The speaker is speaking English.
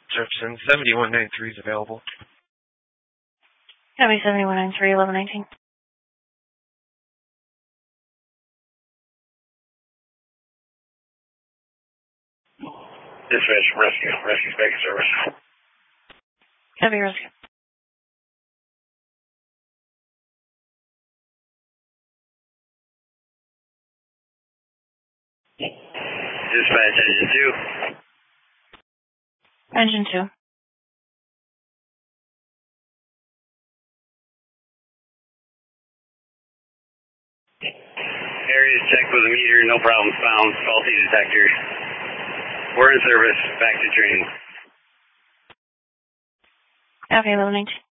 Jefferson, 7193 is available. Copy 7193, 1119. Dispatch, rescue back in service. Copy rescue. Dispatch, engine 2. Engine 2. Area checked with a meter, no problems found. Faulty detector. We're in service, back to training. Copy 1119.